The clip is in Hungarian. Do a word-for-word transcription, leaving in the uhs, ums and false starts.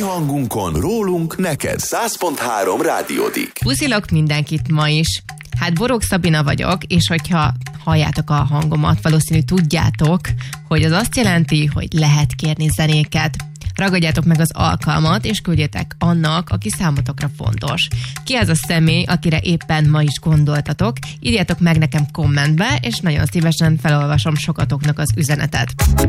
hangunkon, rólunk, neked száz pont három Rádiódik. Puszilok mindenkit ma is. Hát Borok Szabina vagyok, és hogyha halljátok a hangomat, valószínű tudjátok, hogy az azt jelenti, hogy lehet kérni zenéket. Ragadjátok meg az alkalmat, és küldjétek annak, aki számotokra fontos. Ki az a személy, akire éppen ma is gondoltatok? Írjátok meg nekem kommentbe, és nagyon szívesen felolvasom sokatoknak az üzenetet.